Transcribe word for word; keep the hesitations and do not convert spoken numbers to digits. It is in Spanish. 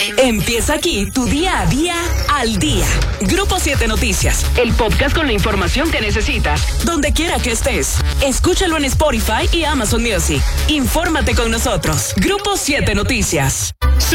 Empieza aquí tu día a día al día. Grupo siete Noticias, el podcast con la información que necesitas, donde quiera que estés. Escúchalo en Spotify y Amazon Music. Infórmate con nosotros. Grupo siete Noticias.